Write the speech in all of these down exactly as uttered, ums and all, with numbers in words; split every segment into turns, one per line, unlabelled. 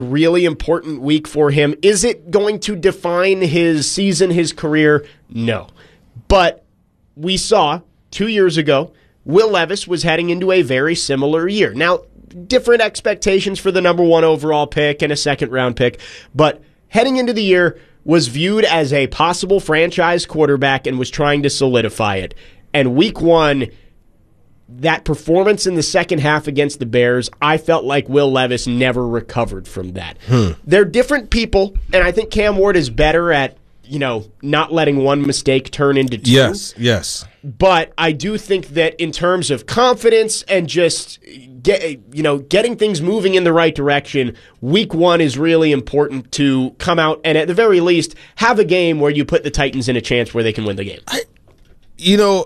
really important week for him. Is it going to define his season, his career? No. But we saw two years ago, Will Levis was heading into a very similar year. Now, different expectations for the number one overall pick and a second round pick, but heading into the year was viewed as a possible franchise quarterback and was trying to solidify it. And week one, that performance in the second half against the Bears, I felt like Will Levis never recovered from that. Hmm. They're different people, and I think Cam Ward is better at, you know, not letting one mistake turn into two.
Yes, yes.
But I do think that in terms of confidence and just get, you know, getting things moving in the right direction, week one is really important to come out and at the very least have a game where you put the Titans in a chance where they can win the game.
I, you know,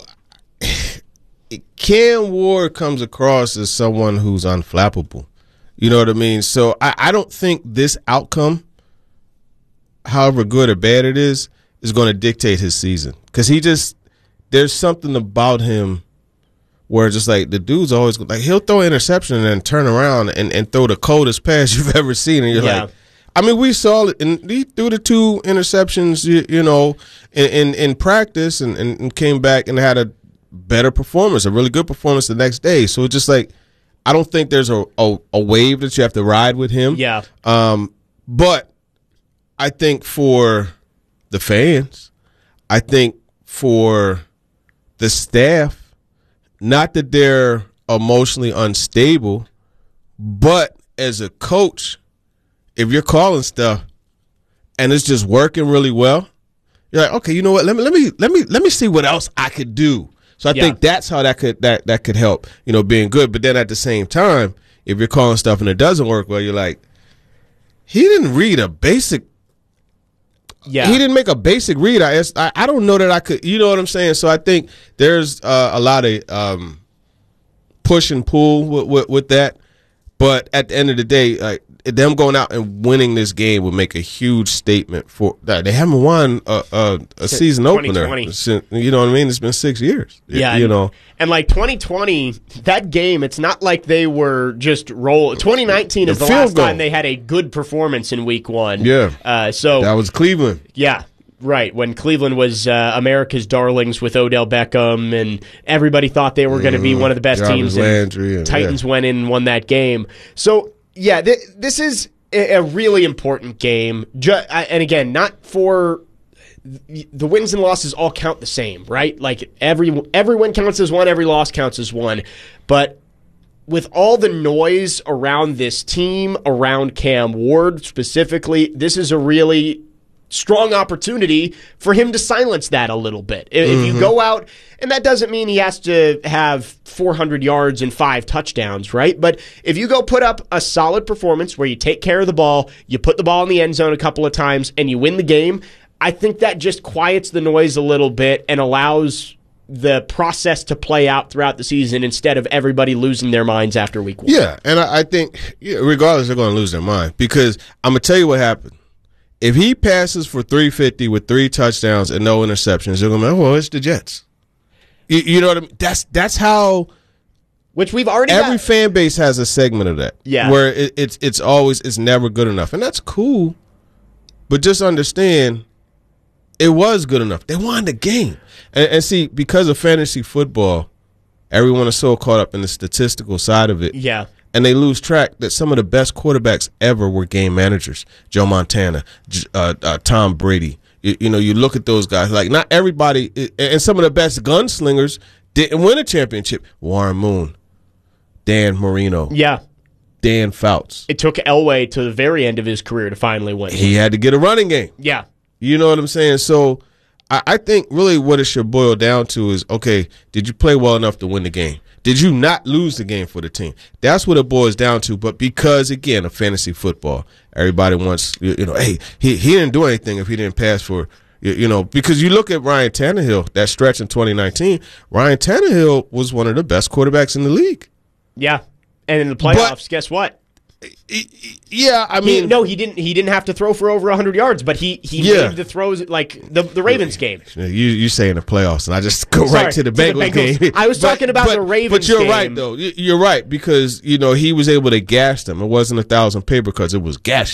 Cam Ward comes across as someone who's unflappable. You know what I mean? So I, I don't think this outcome, however good or bad it is, is going to dictate his season. Because he just, there's something about him where just like the dude's always, like he'll throw an interception and then turn around and, and throw the coldest pass you've ever seen. And you're yeah. like, I mean, we saw it, and he threw the two interceptions, you, you know, in, in, in practice and, and, and came back and had a better performance, a really good performance the next day. So it's just like, I don't think there's a, a, a wave that you have to ride with him.
Yeah.
Um, but I think for the fans, I think for the staff, not that they're emotionally unstable, but as a coach, if you're calling stuff and it's just working really well, you're like, okay, you know what? Let me let me let me let me see what else I could do. So I yeah. think that's how that could that that could help, you know, being good. But then at the same time, if you're calling stuff and it doesn't work well, you're like, he didn't read a basic.
Yeah,
he didn't make a basic read. I I, I don't know that I could. You know what I'm saying? So I think there's uh, a lot of um, push and pull with, with with that. But at the end of the day, like, them going out and winning this game would make a huge statement for that. They haven't won a, a, a season opener since, you know what I mean? It's been six years.
Yeah,
you
and,
know,
and like twenty twenty, that game, it's not like they were just roll. twenty nineteen is the, the last goal. time they had a good performance in week one.
Yeah,
uh, so
that was Cleveland.
Yeah. Right, when Cleveland was uh, America's darlings with Odell Beckham, and everybody thought they were going to be one of the best
Jarvis
teams.
Landry,
and Titans
yeah.
went in and won that game. So, yeah, th- this is a, a really important game. Ju- and again, not for the wins and losses all count the same, right? Like every every win counts as one, every loss counts as one. But with all the noise around this team, around Cam Ward specifically, this is a really strong opportunity for him to silence that a little bit. If mm-hmm. you go out, and that doesn't mean he has to have four hundred yards and five touchdowns, right? But if you go put up a solid performance where you take care of the ball, you put the ball in the end zone a couple of times, and you win the game, I think that just quiets the noise a little bit and allows the process to play out throughout the season instead of everybody losing their minds after week one.
Yeah, and I, I think yeah, regardless, they're going to lose their mind because I'm going to tell you what happened. If he passes for three fifty with three touchdowns and no interceptions, they're going to be, oh, well, it's the Jets. You, you know what I mean? That's that's how.
Which we've already.
Every
got.
fan base has a segment of that.
Yeah.
Where it, it's it's always it's never good enough, and that's cool. But just understand, it was good enough. They won the game, and, and see because of fantasy football, everyone is so caught up in the statistical side of it.
Yeah.
And they lose track that some of the best quarterbacks ever were game managers. Joe Montana, uh, uh, Tom Brady. You, you know, you look at those guys. Like, not everybody, and some of the best gunslingers didn't win a championship. Warren Moon, Dan Marino.
Yeah.
Dan Fouts.
It took Elway to the very end of his career to finally win.
He had to get a running game.
Yeah.
You know what I'm saying? So I, I think really what it should boil down to is, okay, did you play well enough to win the game? Did you not lose the game for the team? That's what it boils down to. But because, again, of fantasy football, everybody wants, you know, hey, he, he didn't do anything if he didn't pass for, you know, because you look at Ryan Tannehill, that stretch in twenty nineteen, Ryan Tannehill was one of the best quarterbacks in the league.
Yeah. And in the playoffs,
but
guess what?
Yeah, I
He,
mean,
no, he didn't. He didn't have to throw for over one hundred yards, but he he
Yeah.
made the throws like the the Ravens game.
you you say in the playoffs, and I just go
Sorry,
right to the
to the
Bengals,
Bengals.
game.
I was talking about the Ravens
But you're
game.
right, though. You- You're right because you know he was able to gash them. It wasn't a thousand paper cuts; it was gash.